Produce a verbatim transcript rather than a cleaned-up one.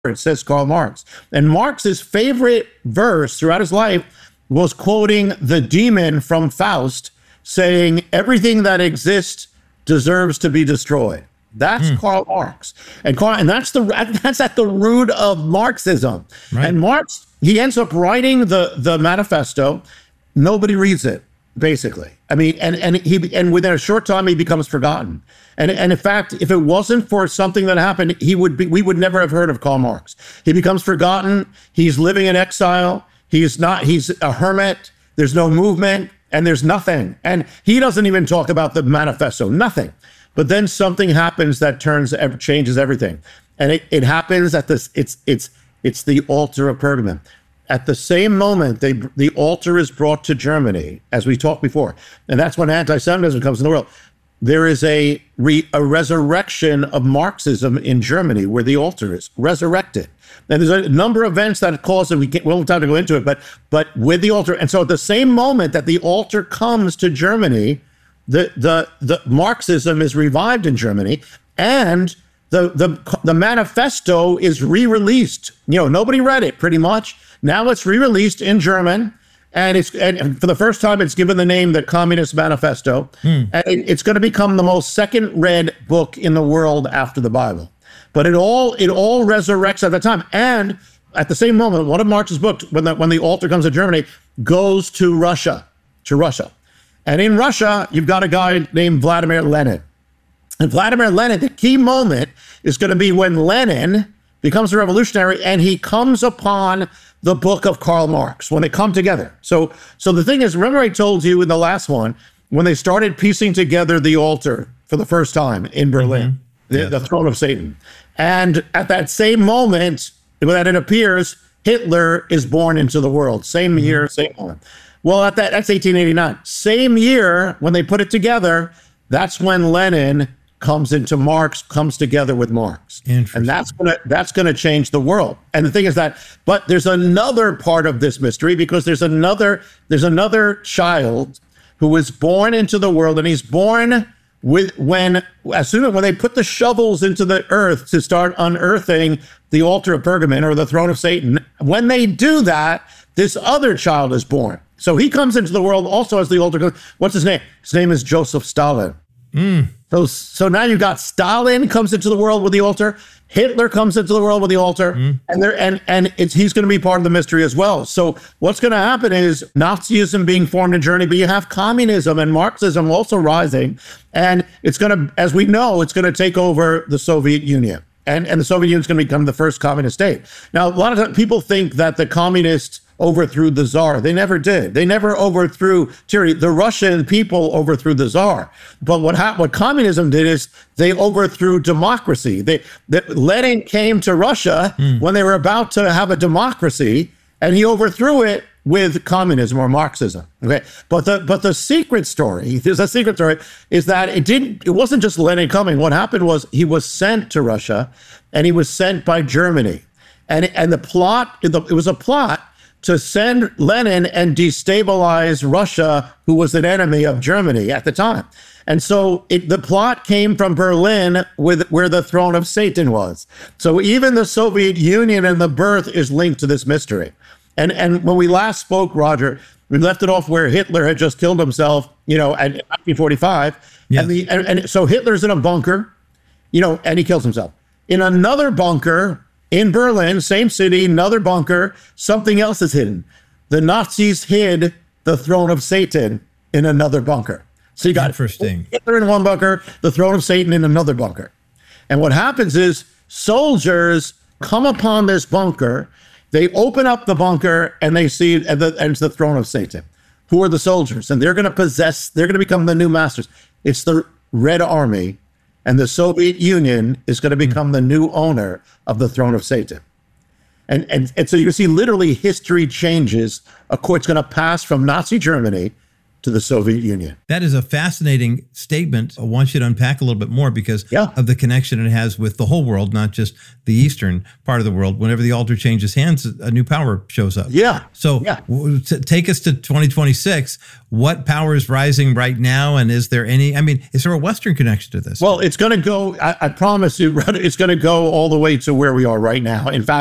says Karl Marx. And Marx's favorite verse throughout his life was quoting the demon from Faust, saying, everything that exists deserves to be destroyed. That's mm. Karl Marx. And Karl, and that's the that's at the root of Marxism. Right. And Marx, he ends up writing the, the manifesto. Nobody reads it, basically. I mean, and and he and within a short time he becomes forgotten. And and in fact, if it wasn't for something that happened, he would be we would never have heard of Karl Marx. He becomes forgotten. He's living in exile. He's not, he's a hermit. There's no movement and there's nothing. And he doesn't even talk about the manifesto, nothing. But then something happens that turns, changes everything. And it, it happens at this, it's, it's, it's the altar of Pergamum. At the same moment, they, the altar is brought to Germany, as we talked before. And that's when anti-Semitism comes in the world. There is a, re, a resurrection of Marxism in Germany where the altar is resurrected. And there's a number of events that cause it. We can't, we don't have time to go into it, but but with the altar. And so at the same moment that the altar comes to Germany, the the the Marxism is revived in Germany, and the the the manifesto is re-released. You know, nobody read it pretty much. Now it's re-released in German. And it's and for the first time, it's given the name the Communist Manifesto. Mm. And it, it's going to become the most second-read book in the world after the Bible. But it all it all resurrects at that time. And at the same moment, one of Marx's books, when the when the altar comes to Germany, goes to Russia, to Russia. And in Russia, you've got a guy named Vladimir Lenin. And Vladimir Lenin, the key moment is going to be when Lenin becomes a revolutionary and he comes upon the book of Karl Marx, when they come together. So, so the thing is, remember I told you in the last one, when they started piecing together the altar for the first time in Berlin, mm-hmm. the, yeah. the throne of Satan. And at that same moment, when it appears, Hitler is born into the world. Same mm-hmm. year, same moment. Well, at that, that's eighteen eighty-nine. Same year, when they put it together, that's when Lenin comes into Marx, comes together with Marx. And that's gonna that's gonna change the world. And the thing is that, but there's another part of this mystery, because there's another, there's another child who was born into the world, and he's born with when as soon as when they put the shovels into the earth to start unearthing the altar of Pergamum, or the throne of Satan. When they do that, this other child is born. So he comes into the world also as the altar. What's his name? His name is Joseph Stalin. Mm. So, so now you've got Stalin comes into the world with the altar. Hitler comes into the world with the altar, mm. and there and and it's he's going to be part of the mystery as well. So what's going to happen is Nazism being formed in Germany, but you have communism and Marxism also rising, and it's going to, as we know, it's going to take over the Soviet Union, and and the Soviet Union is going to become the first communist state. Now, a lot of times people think that the communists overthrew the Tsar. They never did. They never overthrew tyranny. The Russian people overthrew the Tsar. But what ha- what communism did is they overthrew democracy. They, they Lenin came to Russia mm. when they were about to have a democracy, and he overthrew it with communism or Marxism. Okay, but the but the secret story, there's a secret story, is that it didn't. It wasn't just Lenin coming. What happened was he was sent to Russia, and he was sent by Germany, and and the plot. It was a plot to send Lenin and destabilize Russia, who was an enemy of Germany at the time. And so it, the plot came from Berlin, with where the throne of Satan was. So even the Soviet Union and the birth is linked to this mystery. And and when we last spoke, Roger, we left it off where Hitler had just killed himself, you know, in nineteen forty-five. Yes. And, the, and, and so Hitler's in a bunker, you know, and he kills himself. In another bunker, in Berlin, same city, another bunker, something else is hidden. The Nazis hid the throne of Satan in another bunker. So you got Interesting. Hitler in one bunker, the throne of Satan in another bunker. And what happens is soldiers come upon this bunker, they open up the bunker, and they see and, the, and it's the throne of Satan. Who are the soldiers? And they're going to possess, they're going to become the new masters. It's the Red Army. And the Soviet Union is going to become mm. the new owner of the throne of Satan. And, and, and so you see literally history changes. Of course, it's going to pass from Nazi Germany to the Soviet Union. That is a fascinating statement. I want you to unpack a little bit more because yeah. of the connection it has with the whole world, not just the eastern part of the world. Whenever the altar changes hands, a new power shows up. Yeah. So yeah. w- t- take us to twenty twenty-six. What power is rising right now? And is there any, I mean, is there a Western connection to this? Well, it's going to go, I, I promise you, it's going to go all the way to where we are right now. In fact,